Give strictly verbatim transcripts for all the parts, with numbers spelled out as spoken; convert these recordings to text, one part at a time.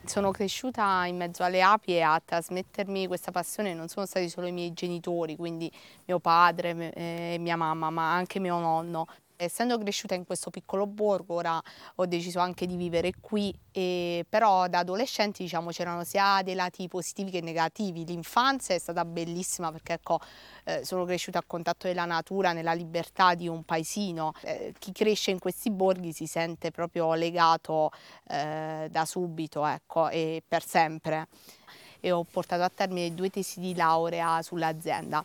Sono cresciuta in mezzo alle api e a trasmettermi questa passione non sono stati solo i miei genitori, quindi mio padre e mia mamma, ma anche mio nonno. Essendo cresciuta in questo piccolo borgo, ora ho deciso anche di vivere qui, e però da adolescenti diciamo c'erano sia dei lati positivi che negativi. L'infanzia è stata bellissima perché ecco, eh, sono cresciuta a contatto della natura, nella libertà di un paesino. Eh, chi cresce in questi borghi si sente proprio legato eh, da subito, ecco, e per sempre. E ho portato a termine due tesi di laurea sull'azienda.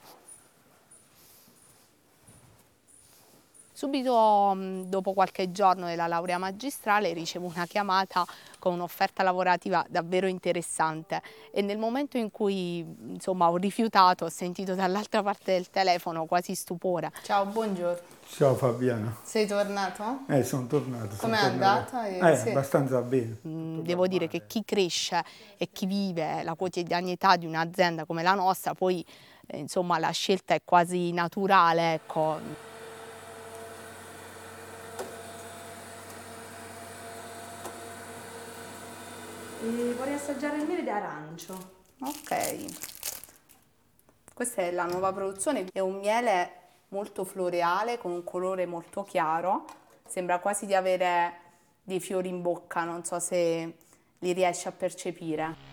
Subito dopo qualche giorno della laurea magistrale ricevo una chiamata con un'offerta lavorativa davvero interessante e nel momento in cui insomma, ho rifiutato ho sentito dall'altra parte del telefono quasi stupore. Ciao, buongiorno. Ciao Fabiana. Sei tornato? Eh, sono tornato. Com'è sono tornato. andata? Eh, Sì. abbastanza bene. Mm, Tutto Devo dire che normale. chi cresce e chi vive la quotidianità di un'azienda come la nostra, poi eh, insomma la scelta è quasi naturale, ecco. E vorrei assaggiare il miele d'arancio. Ok, questa è la nuova produzione, è un miele molto floreale con un colore molto chiaro, sembra quasi di avere dei fiori in bocca, non so se li riesci a percepire.